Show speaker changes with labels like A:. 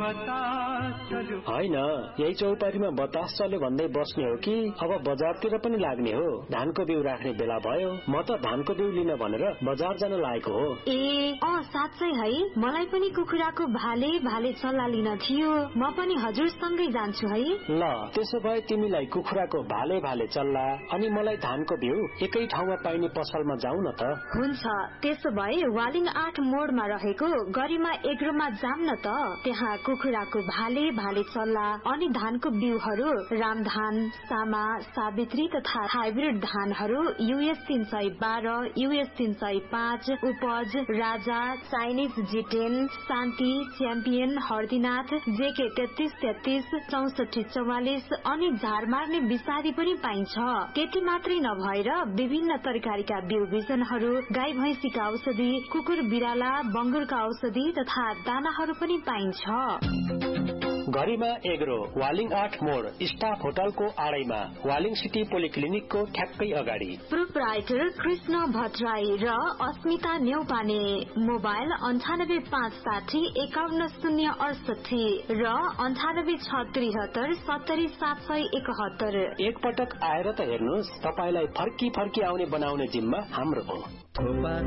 A: होइन, यही चौपारीमा बतास चल्यो भन्दै बस्ने हो कि अब बजारतिर पनि लाग्ने हो? धानको बिउ राख्ने बेला भयो, म त धानको बिउ लिन भनेर बजार जान लागेको हो।
B: साँच्चै है, मलाई पनि कुखुराको भाले भाले चल्ला लिन थियो। म पनि हजुरसँगै जान्छु है।
A: ल त्यसो भए तिमीलाई कुखुराको भाले भाले चल्ला अनि मलाई धानको बिउ एकै ठाउँमा पाइने पसलमा जाऊ न त।
B: हुन्छ, त्यसो भए वालिङ 8 मोडमा रहेको गरिमा एग्रोमा जाम न त। त्यहाँ कुखुराको भाले भाले चल्ला अनि धानको बिउहरू रामधान, सामा, सावित्री तथा हाइब्रिड धानहरू US 312, US 305, उपज, राजा, चाइनिज G10, शान्ति, च्याम्पियन, हर्दीनाथ, JK 3333, 6444 अनि झार मार्ने विषादी पनि पाइन्छ। त्यति मात्रै नभएर विभिन्न तरकारीका बिउ बिजनहरू, गाई भैंसीका औषधि, कुकुर बिराला, बंगुरका औषधि तथा दानाहरू पनि पाइन्छ।
A: गरिमा एग्रो, वालिङ 8 मोड, स्टाफ होटलको आडैमा, वालिङ सिटी पोलिक्लिनिकको ठ्याक्कै अगाडि।
B: प्रोप्राइटर कृष्ण भट्टराई र अस्मिता न्यौपाने। मोबाइल 9856510768 र 9863770771।
A: एक पटक आएर त हेर्नुहोस्, तपाईलाई फर्की आउने बनाउने जिम्मा हाम्रो हो।